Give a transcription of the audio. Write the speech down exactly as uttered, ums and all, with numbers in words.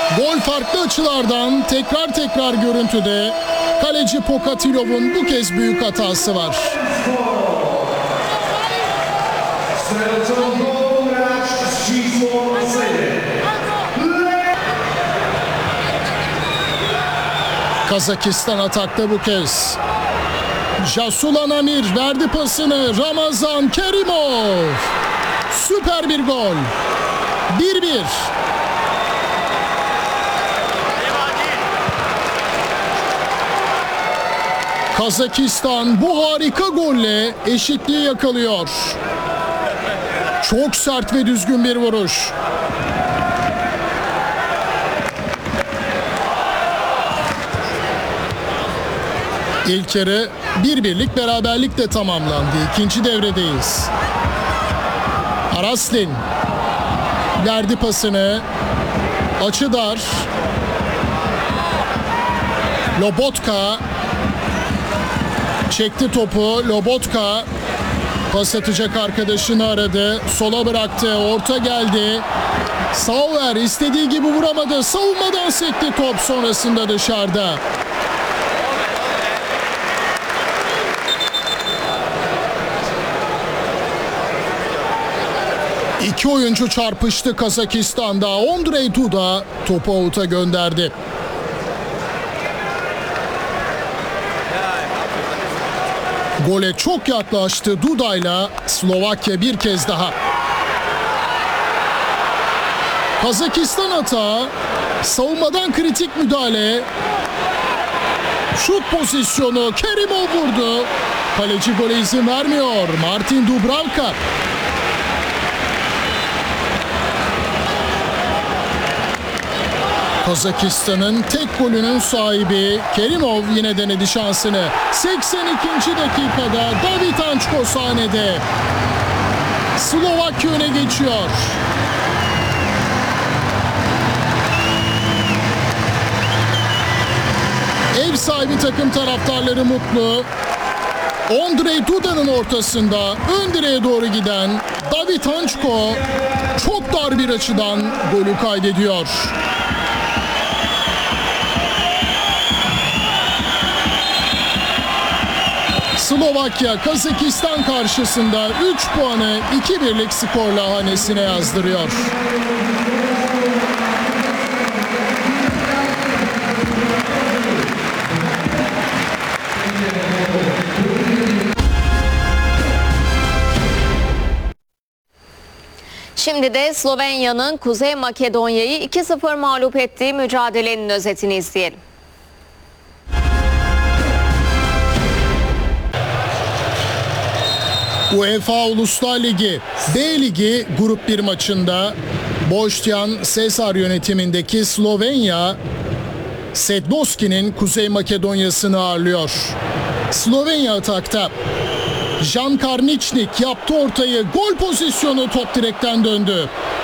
Gol farklı açılardan tekrar tekrar görüntüde. Kaleci Pokatilov'un bu kez büyük hatası var. Kazakistan atakta bu kez. Jasulan Amir verdi pasını. Ramazan Kerimov. Süper bir gol. bir bir. Kazakistan bu harika golle eşitliği yakalıyor. Çok sert ve düzgün bir vuruş. İlk yarı bir birlik beraberlikle tamamlandı. İkinci devredeyiz. Araslin verdi pasını. Açı dar. Lobotka çekti topu. Lobotka pas atacak arkadaşını aradı. Sola bıraktı. Orta geldi. Sauer istediği gibi vuramadı. Savunmadan sekti top, sonrasında dışarıda. İki oyuncu çarpıştı Kazakistan'da. Ondrej Duda topu avuta gönderdi. Gole çok yaklaştı Duda'yla Slovakya bir kez daha. Kazakistan hata, savunmadan kritik müdahale. Şut pozisyonu, Kerimov vurdu. Kaleci gole izin vermiyor. Martin Dubravka. Kazakistan'ın tek golünün sahibi Kerimov yine denedi şansını. seksen ikinci dakikada David Ançko sahnede. Slovakya öne geçiyor. Ev sahibi takım taraftarları mutlu. Ondrej Duda'nın ortasında ön direğe doğru giden David Ançko çok dar bir açıdan golü kaydediyor. Slovakya Kazakistan karşısında üç puanı iki birlik skorla hanesine yazdırıyor. Şimdi de Slovenya'nın Kuzey Makedonya'yı iki sıfır mağlup ettiği mücadelenin özetini izleyelim. UEFA Uluslar Ligi B Ligi grup bir maçında Boštjan Sesar yönetimindeki Slovenya Sednoski'nin Kuzey Makedonya'sını ağırlıyor. Slovenya atakta. Jan Karničnik yaptı ortayı, gol pozisyonu, top direkten döndü.